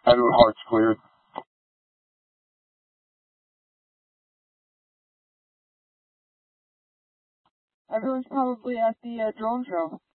Everyone heart's cleared. Everyone's probably at the drone show.